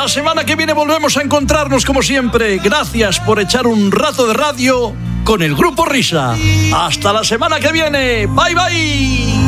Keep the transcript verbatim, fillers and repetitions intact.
semana que viene volvemos a encontrarnos como siempre. Gracias por echar un rato de radio con el Grupo Risa. Hasta la semana que viene. Bye, bye.